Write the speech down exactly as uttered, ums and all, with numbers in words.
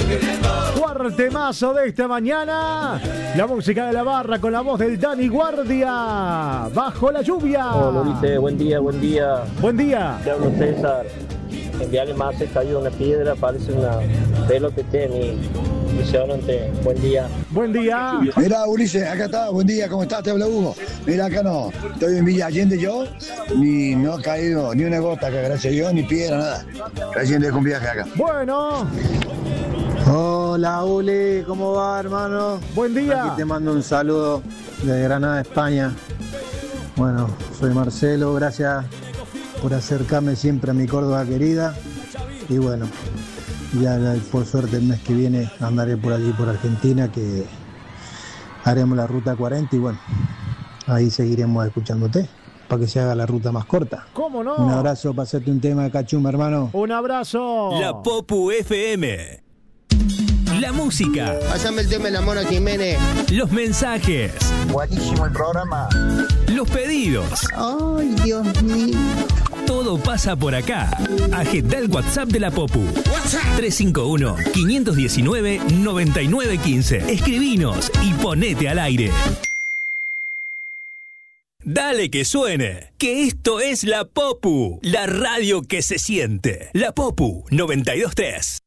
Temazo de esta mañana, la música de la barra con la voz del Dani Guardia, Bajo la lluvia. Hola Ulises, buen día, buen día. Buen día. Te hablo César. Enviarle más se cayó una piedra, parece una pelota de tenis. Impresionante, buen día. Buen día. Mirá Ulises, acá está, buen día, ¿cómo estás? Te habla Hugo. Mirá, acá no, estoy en Villa Allende yo, ni no ha caído ni una gota acá, gracias a Dios, ni piedra, nada. Recién dejo un viaje acá. Bueno. Hola Uli, ¿cómo va, hermano? Buen día. Aquí te mando un saludo de Granada, España. Bueno, soy Marcelo, gracias por acercarme siempre a mi Córdoba querida. Y bueno, ya por suerte el mes que viene andaré por allí, por Argentina, que haremos la ruta cuarenta y bueno, ahí seguiremos escuchándote para que se haga la ruta más corta. ¿Cómo no? Un abrazo, pasate un tema de cachumba, hermano. Un abrazo. La Popu F M. La música. Pásame el tema de la Mona Jiménez. Los mensajes. Buenísimo el programa. Los pedidos. Ay, Dios mío. Todo pasa por acá. Agenda el WhatsApp de la Popu. tres cinco uno, cinco uno nueve, nueve nueve uno cinco. Escribinos y ponete al aire. Dale que suene, que esto es La Popu, la radio que se siente. La Popu noventa y dos punto tres.